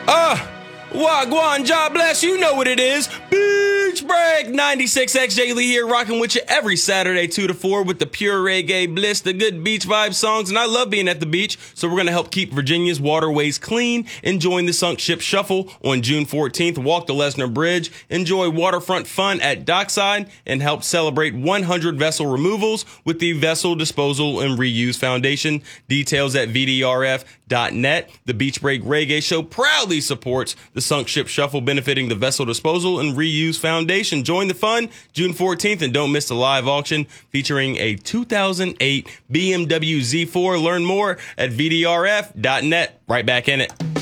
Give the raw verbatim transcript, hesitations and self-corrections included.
Uh, Wagwan, God bless, you know what it is. Beach Break ninety-six X J Lee here, rocking with you every Saturday two to four with the pure reggae bliss, the good beach vibe songs, and I love being at the beach, so we're going to help keep Virginia's waterways clean, enjoying the Sunk Ship Shuffle on June fourteenth, walk the Lesnar Bridge, enjoy waterfront fun at Dockside, and help celebrate one hundred vessel removals with the Vessel Disposal and Reuse Foundation. Details at V D R F dot net. The Beach Break Reggae Show proudly supports the Sunk Ship Shuffle, benefiting the Vessel Disposal and Reuse Foundation. Join the fun June fourteenth and don't miss the live auction featuring a two thousand eight B M W Z four. Learn more at V D R F dot net. Right back in it.